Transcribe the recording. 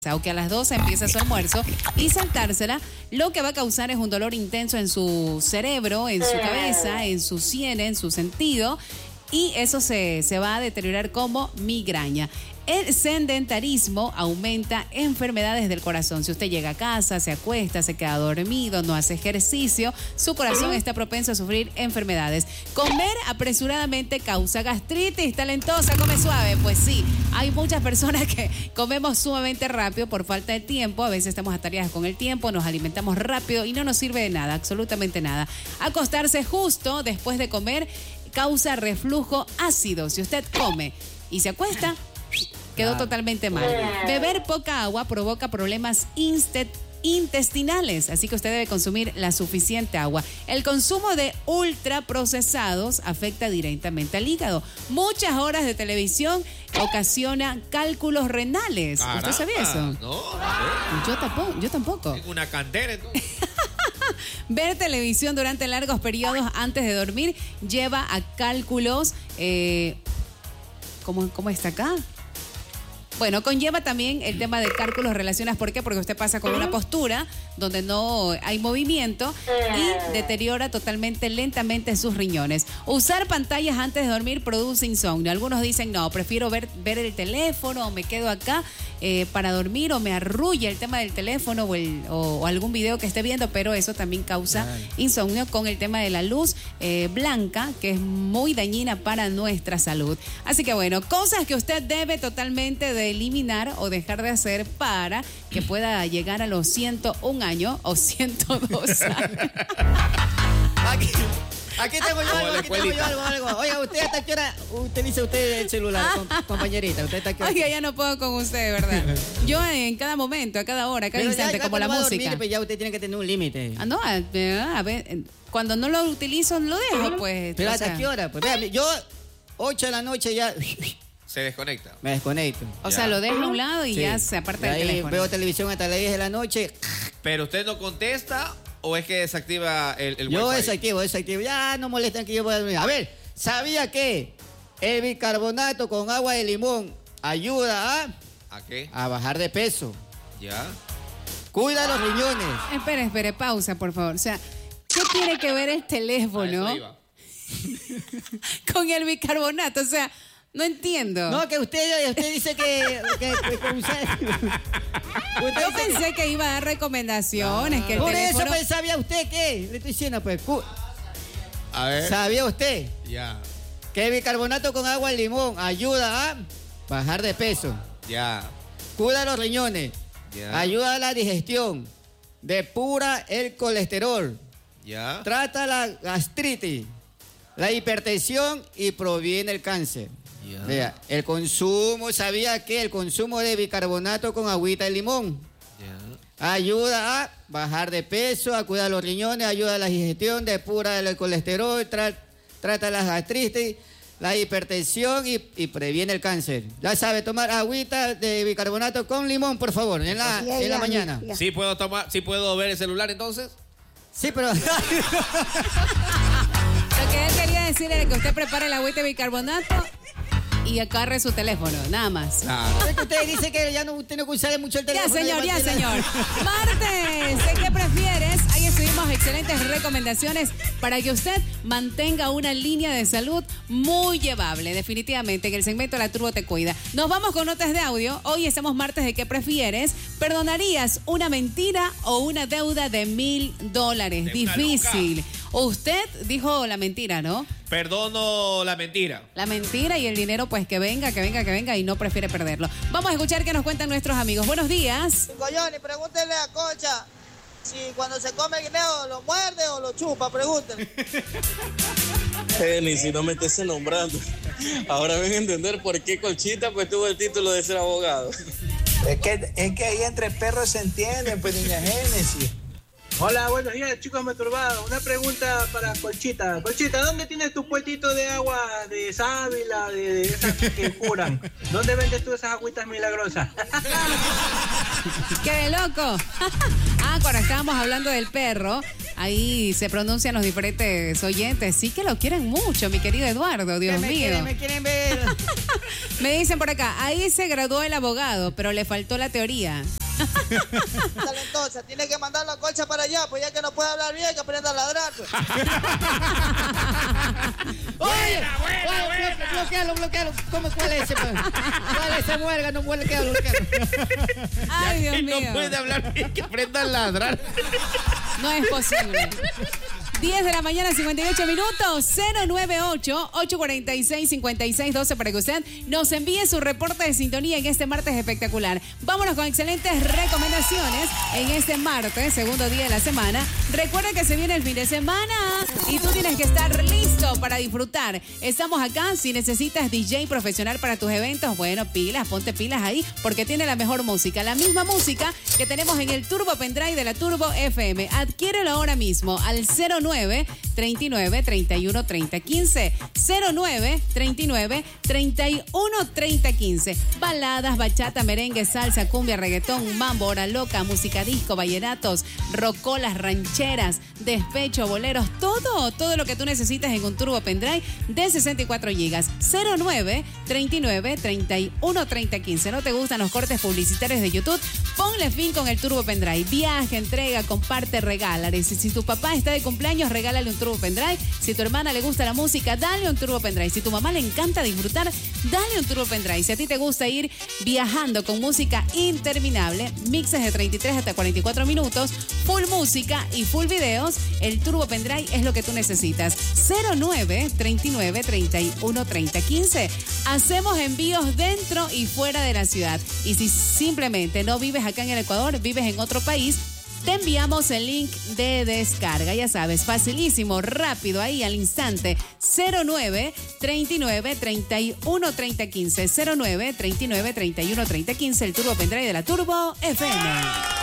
o que a las 12 empieza su almuerzo y saltársela, lo que va a causar es un dolor intenso en su cerebro, en su cabeza, en su sienes, en su sentido, y eso se va a deteriorar como migraña. El sedentarismo aumenta enfermedades del corazón. Si usted llega a casa, se acuesta, se queda dormido, no hace ejercicio, su corazón está propenso a sufrir enfermedades. Comer apresuradamente causa gastritis. Talentosa, come suave. Pues sí, hay muchas personas que comemos sumamente rápido por falta de tiempo. A veces estamos atareadas con el tiempo, nos alimentamos rápido y no nos sirve de nada, absolutamente nada. Acostarse justo después de comer causa reflujo ácido. Si usted come y se acuesta, quedó totalmente mal. Beber poca agua provoca problemas intestinales, así que usted debe consumir la suficiente agua. El consumo de ultraprocesados afecta directamente al hígado. Muchas horas de televisión ocasiona cálculos renales. Caramba, ¿Usted sabía eso? No. Yo tampoco. Tengo una cantera entonces. Ver televisión durante largos periodos antes de dormir lleva a cálculos. ¿Cómo está acá? Bueno, conlleva también el tema de cálculos relacionados. ¿Por qué? Porque usted pasa con una postura donde no hay movimiento y deteriora totalmente lentamente sus riñones. Usar pantallas antes de dormir produce insomnio. Algunos dicen, no, prefiero ver el teléfono o me quedo acá para dormir, o me arrulla el tema del teléfono o algún video que esté viendo, pero eso también causa insomnio con el tema de la luz blanca, que es muy dañina para nuestra salud. Así que bueno, cosas que usted debe totalmente de eliminar o dejar de hacer para que pueda llegar a los 101 años o 102 años. Aquí tengo yo algo. Oiga, ¿usted hasta qué hora utiliza usted el celular, compañerita? ¿Usted hasta qué hora? Oiga, ya no puedo con usted, ¿verdad? Yo en cada momento, a cada hora, a cada instante, como la música. Dormir, pues ya usted tiene que tener un límite. No, a ver, cuando no lo utilizo, lo dejo, pues. ¿Pero hasta qué hora? Pues vea, yo 8 de la noche ya... Se desconecta. Me desconecto. O sea, lo dejo a un lado y ya se aparta del teléfono. Veo televisión hasta las 10 de la noche. ¿Pero usted no contesta o es que desactiva el Yo wifi? desactivo. Ya no molestan que yo voy a dormir. A ver, ¿sabía que el bicarbonato con agua de limón ayuda ¿A qué? a bajar de peso? Ya. Cuida los riñones. Espere, pausa, por favor. O sea, ¿qué tiene que ver el teléfono con el bicarbonato? O sea, no entiendo. No, que usted dice que Yo pensé que iba a dar recomendaciones, que el por teléfono... eso, pues, ¿sabía usted qué? Le estoy diciendo, pues. A ver. ¿Sabía usted Ya. que el bicarbonato con agua de limón ayuda a bajar de peso? Ya. Cuida los riñones. Ya. Ayuda a la digestión. Depura el colesterol. Ya. Trata la gastritis, la hipertensión y previene el cáncer. Ya. Vea, ¿sabía que el consumo de bicarbonato con agüita de limón Ya. ayuda a bajar de peso, a cuidar los riñones, ayuda a la digestión, depura el colesterol, trata la gastritis, la hipertensión y previene el cáncer? Ya sabe, tomar agüita de bicarbonato con limón, por favor, en la mañana. ¿Sí puedo ver el celular entonces? Sí, pero... Lo que él quería decir era que usted prepare el agüita de bicarbonato y agarre su teléfono, nada más. Usted dice que ya no tiene que usar mucho el teléfono. Ya, señor. Martes, ¿de qué prefieres? Ahí estuvimos excelentes recomendaciones para que usted mantenga una línea de salud muy llevable. Definitivamente, en el segmento La Turbo te cuida. Nos vamos con notas de audio. Hoy estamos martes de qué prefieres. ¿Perdonarías una mentira o una deuda de $1,000? Difícil. Usted dijo la mentira, ¿no? Perdono la mentira. La mentira y el dinero, pues que venga y no prefiere perderlo. Vamos a escuchar qué nos cuentan nuestros amigos. Buenos días. Coyoni, pregúntenle a Concha si cuando se come el guineo lo muerde o lo chupa, pregúntenle. Ni si no me estés nombrando. Ahora ven a entender por qué Conchita pues tuvo el título de ser abogado. Es que ahí entre perros se entienden, pues, niña Génesis. Hola, buenos días, chicos masturbados. Una pregunta para Conchita. Conchita, ¿dónde tienes tu puertito de agua de sábila, de esas que curan? ¿Dónde vendes tú esas agüitas milagrosas? ¡Qué de loco! Cuando estábamos hablando del perro, ahí se pronuncian los diferentes oyentes. Sí que lo quieren mucho, mi querido Eduardo, Dios mío. Me quieren ver. Me dicen por acá, ahí se graduó el abogado, pero le faltó la teoría. Talentosa, tiene que mandar la Colcha para allá, pues ya que no puede hablar bien, que aprenda a ladrar. Pues. Oye, bloquealo. ¿Cuál es ese? Pues? ¿Cuál es ese muerga? No bloquealo. Ay, Dios Y mío. no puede hablar bien, que aprenda a ladrar. No es posible. 10 de la mañana, 58 minutos, 098-846-5612 para que usted nos envíe su reporte de sintonía en este martes espectacular. Vámonos con excelentes recomendaciones en este martes, segundo día de la semana. Recuerda que se viene el fin de semana y tú tienes que estar listo para disfrutar. Estamos acá, si necesitas DJ profesional para tus eventos, bueno, pilas, ponte pilas ahí, porque tiene la mejor música, la misma música que tenemos en el Turbo Pendrive de la Turbo FM. Adquiérelo ahora mismo al 09-39-31-30-15. 09-39-31-30-15. Baladas, bachata, merengue, salsa, cumbia, reggaetón, mambo, hora loca, música disco, vallenatos, rocolas, rancheras, despecho, boleros, todo lo que tú necesitas en un Turbo Pendrive de 64 GB. 09-39-31-30-15. ¿No te gustan los cortes publicitarios de YouTube? Ponle fin con el Turbo Pendrive. Viaja, entrega, comparte, regala. Si tu papá está de cumpleaños, regálale un Turbo Pendrive. Si tu hermana le gusta la música, dale un Turbo Pendrive. Si tu mamá le encanta disfrutar, dale un Turbo Pendrive. Si a ti te gusta ir viajando con música interminable, mixes de 33 hasta 44 minutos, full música y full videos, el Turbo Pendrive es lo que tú necesitas. 09-39-31-30-15. Hacemos envíos dentro y fuera de la ciudad. Y si simplemente no vives acá en el Ecuador, vives en otro país, te enviamos el link de descarga. Ya sabes, facilísimo, rápido, ahí al instante. 09-39-31-30-15. 09-39-31-30-15, el Turbo Pendrive de la Turbo FM.